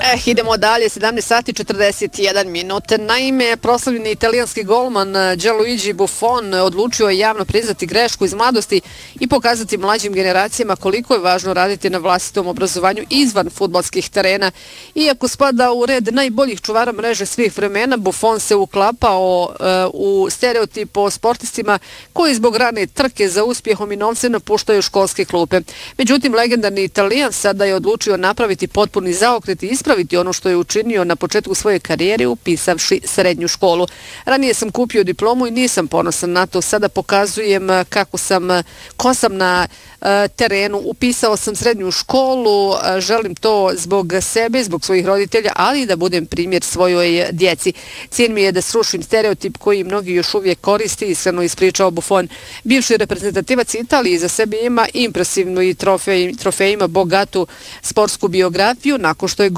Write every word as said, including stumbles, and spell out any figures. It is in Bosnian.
Eh, idemo dalje, sedamnaest sati četrdeset jedan minut. Naime, proslavljeni italijanski golman Gianluigi Buffon odlučio je javno priznati grešku iz mladosti i pokazati mlađim generacijama koliko je važno raditi na vlastitom obrazovanju izvan fudbalskih terena. Iako spada u red najboljih čuvara mreže svih vremena, Buffon se uklapao uh, u stereotip o sportistima koji zbog rane trke za uspjehom i novcem napuštaju školske klupe. Međutim, legendarni Italijan sada je odlučio napraviti potpuni zaokret i ispraviti ono što je učinio na početku svoje karijere upisavši srednju školu. Ranije sam kupio diplomu i nisam ponosan na to. Sada pokazujem kako sam, ko sam na uh, terenu. Upisao sam srednju školu, uh, želim to zbog sebe, zbog svojih roditelja, ali i da budem primjer svojoj djeci. Cilj mi je da srušim stereotip koji mnogi još uvijek koristi, iskreno ispričao Buffon. Bivši reprezentativac Italije za sebe ima impresivnu i trofej, trofejima bogatu sportsku biografiju nakon što je